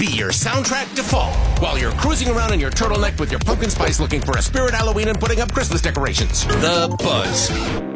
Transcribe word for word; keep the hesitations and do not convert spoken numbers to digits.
be your soundtrack default while you're cruising around in your turtleneck with your pumpkin spice looking for a spirit Halloween and putting up Christmas decorations. The Buzz.